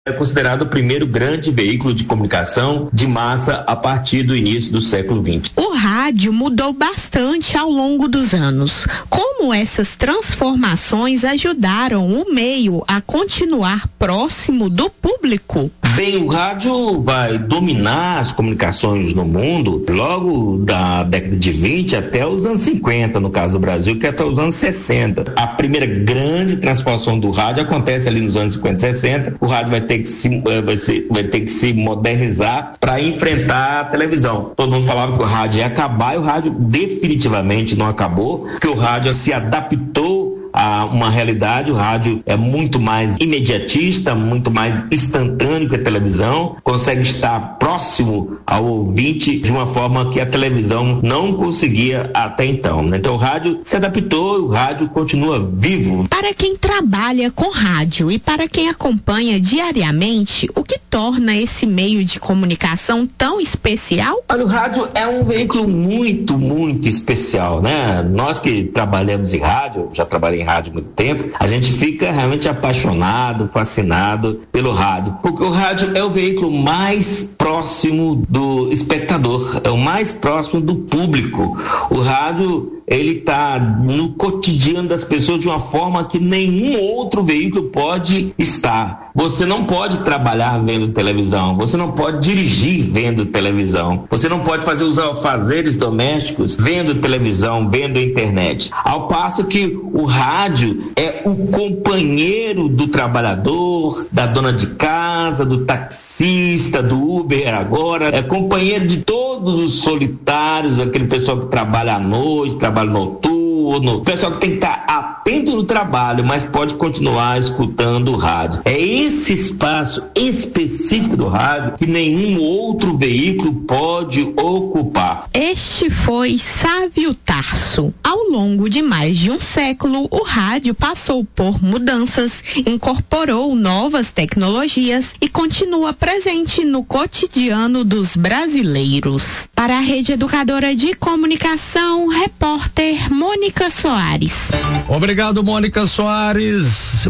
É considerado o primeiro grande veículo de comunicação de massa a partir do início do século XX. O rádio mudou bastante ao longo dos anos. Como essas transformações ajudaram o meio a continuar próximo do público? Bem, o rádio vai dominar as comunicações no mundo logo da década de 20 até os anos 50, no caso do Brasil, que é até os anos 60. A primeira grande transformação do rádio acontece ali nos anos 50 e 60. O rádio vai ter que se modernizar para enfrentar a televisão. Todo mundo falava que o rádio ia acabar e o rádio definitivamente não acabou, porque o rádio se adaptou a uma realidade. O rádio é muito mais imediatista, muito mais instantâneo que a televisão, consegue estar próximo ao ouvinte de uma forma que a televisão não conseguia até então, né? Então o rádio se adaptou e o rádio continua vivo. Para quem trabalha com rádio e para quem acompanha diariamente, o que torna esse meio de comunicação tão especial? Olha, o rádio é um veículo muito, muito especial, né? Nós que trabalhamos em rádio, já trabalhei em rádio há muito tempo, a gente fica realmente apaixonado, fascinado pelo rádio, porque o rádio é o veículo mais próximo do espectador, é o mais próximo do público. O rádio, ele está no cotidiano das pessoas de uma forma que nenhum outro veículo pode estar. Você não pode trabalhar vendo televisão, você não pode dirigir vendo televisão, você não pode fazer os afazeres domésticos vendo televisão, vendo internet. Ao passo que o rádio é o companheiro do trabalhador, da dona de casa, do taxista, do Uber agora, é companheiro de todos os solitários, aquele pessoal que trabalha à noite, trabalho noturno, o pessoal que tem que estar atento no trabalho, mas pode continuar escutando o rádio. É esse espaço específico do rádio que nenhum outro veículo pode ocupar. Este foi Sávio Tarso. Ao longo de mais de um século, o rádio passou por mudanças, incorporou novas tecnologias e continua presente no cotidiano dos brasileiros. Para a Rede Educadora de Comunicação, repórter Mônica Soares. Obrigado, Mônica Soares.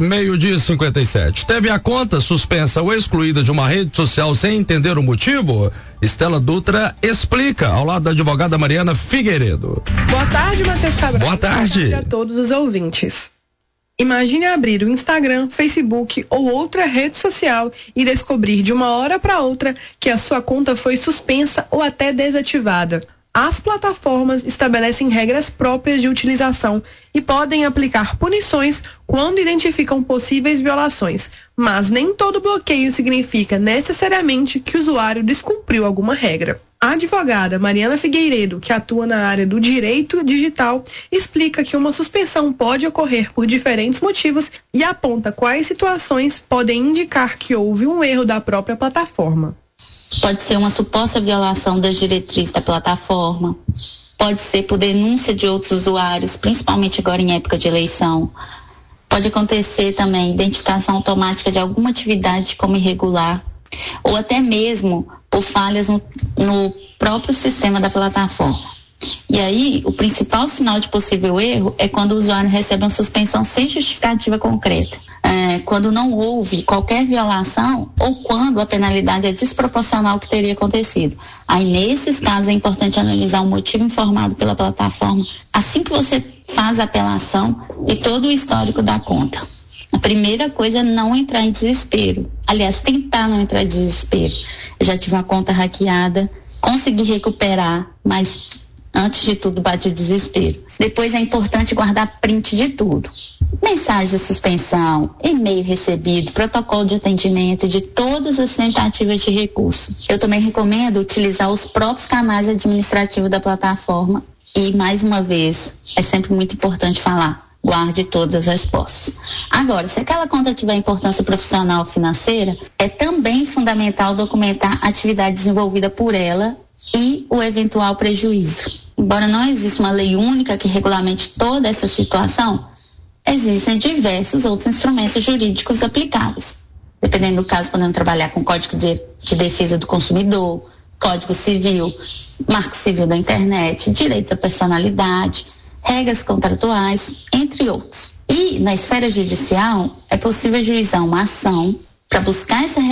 12:57. Teve a conta suspensa ou excluída de uma rede social sem entender o motivo? Estela Dutra explica, ao lado da advogada Mariana Figueiredo. Boa tarde, Matheus Cabral. Boa tarde. Boa tarde a todos os ouvintes. Imagine abrir o Instagram, Facebook ou outra rede social e descobrir de uma hora para outra que a sua conta foi suspensa ou até desativada. As plataformas estabelecem regras próprias de utilização e podem aplicar punições quando identificam possíveis violações, mas nem todo bloqueio significa necessariamente que o usuário descumpriu alguma regra. A advogada Mariana Figueiredo, que atua na área do direito digital, explica que uma suspensão pode ocorrer por diferentes motivos e aponta quais situações podem indicar que houve um erro da própria plataforma. Pode ser uma suposta violação das diretrizes da plataforma, pode ser por denúncia de outros usuários, principalmente agora em época de eleição. Pode acontecer também identificação automática de alguma atividade como irregular, ou até mesmo por falhas no próprio sistema da plataforma. E aí, o principal sinal de possível erro é quando o usuário recebe uma suspensão sem justificativa concreta. Quando não houve qualquer violação ou quando a penalidade é desproporcional ao que teria acontecido. Aí, nesses casos, é importante analisar o motivo informado pela plataforma assim que você faz a apelação e todo o histórico da conta. A primeira coisa é não entrar em desespero. Aliás, tentar não entrar em desespero. Eu já tive uma conta hackeada, consegui recuperar, mas antes de tudo bate o desespero. Depois é importante guardar print de tudo. Mensagem de suspensão, e-mail recebido, protocolo de atendimento e de todas as tentativas de recurso. Eu também recomendo utilizar os próprios canais administrativos da plataforma e, mais uma vez, é sempre muito importante falar, guarde todas as respostas. Agora, se aquela conta tiver importância profissional ou financeira, é também fundamental documentar a atividade desenvolvida por ela e o eventual prejuízo. Embora não exista uma lei única que regulamente toda essa situação, existem diversos outros instrumentos jurídicos aplicáveis. Dependendo do caso, podemos trabalhar com Código de Defesa do Consumidor, Código Civil, Marco Civil da Internet, Direito da Personalidade, regras contratuais, entre outros. E, na esfera judicial, é possível ajuizar uma ação para buscar essa